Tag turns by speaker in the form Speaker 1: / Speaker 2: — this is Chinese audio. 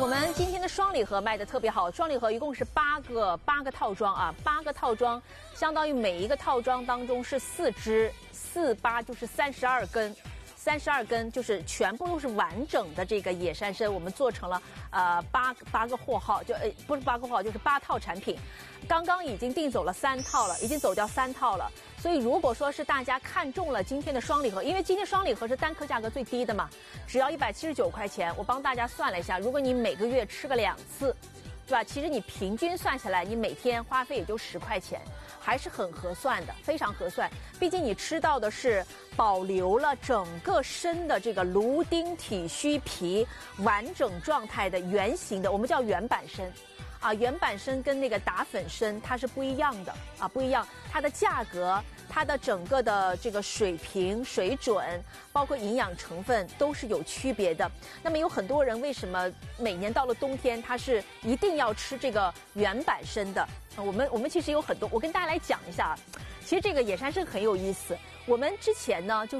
Speaker 1: 我们今天的双礼盒卖的特别好，双礼盒一共是八个套装啊，8个套装相当于每一个套装当中是4支，4、8就是32根。32根就是全部都是完整的这个野山参，我们做成了8个货号，不是8个货号，就是8套产品。刚刚已经订走了3套了，已经走掉3套了。所以如果说是大家看中了今天的双礼盒，因为今天双礼盒是单颗价格最低的嘛，只要179块钱。我帮大家算了一下，如果你每个月吃个2次，对吧？其实你平均算下来，你每天花费也就10块钱。还是很合算的，非常合算。毕竟你吃到的是保留了整个参的这个芦丁体须皮完整状态的圆形的，我们叫原版参。啊，原版参跟那个打粉参它是不一样的啊，不一样。它的价格、它的整个的这个水平、水准，包括营养成分都是有区别的。那么有很多人为什么每年到了冬天，他是一定要吃这个原版参的？我们其实有很多，我跟大家来讲一下啊。其实这个野山参很有意思。我们之前呢就